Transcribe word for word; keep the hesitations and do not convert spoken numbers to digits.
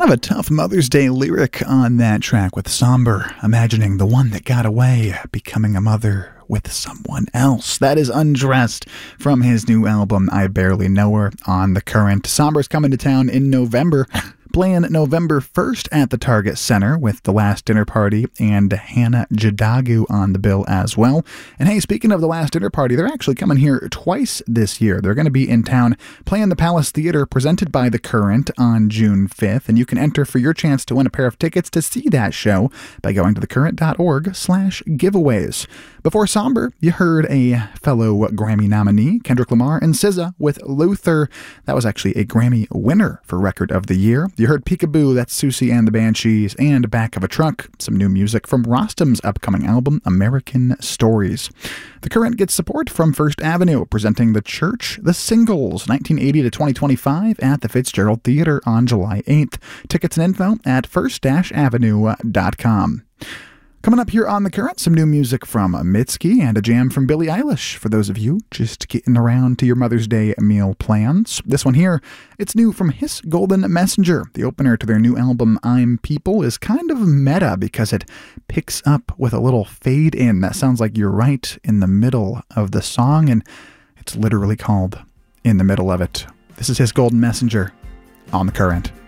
Kind of a tough Mother's Day lyric on that track with Somber, imagining the one that got away, becoming a mother with someone else. That is Undressed from his new album, I Barely Know Her, on The Current. Somber's coming to town in November. Playing November first at the Target Center with The Last Dinner Party and Hannah Jadagu on the bill as well. And hey, speaking of The Last Dinner Party, they're actually coming here twice this year. They're going to be in town playing the Palace Theater, presented by The Current, on June fifth. And you can enter for your chance to win a pair of tickets to see that show by going to thecurrent.org slash giveaways. Before Somber, you heard a fellow Grammy nominee, Kendrick Lamar, and S Z A with Luther. That was actually a Grammy winner for Record of the Year. You heard Peekaboo, that's Susie and the Banshees, and Back of a Truck, some new music from Rostam's upcoming album, American Stories. The Current gets support from First Avenue, presenting The Church, The Singles, nineteen eighty to twenty twenty-five at the Fitzgerald Theater on July eighth. Tickets and info at first avenue dot com. Coming up here on The Current, some new music from Mitski and a jam from Billie Eilish for those of you just getting around to your Mother's Day meal plans. This one here, it's new from His Golden Messenger. The opener to their new album, I'm People, is kind of meta because it picks up with a little fade in that sounds like you're right in the middle of the song, and it's literally called In the Middle of It. This is His Golden Messenger on The Current.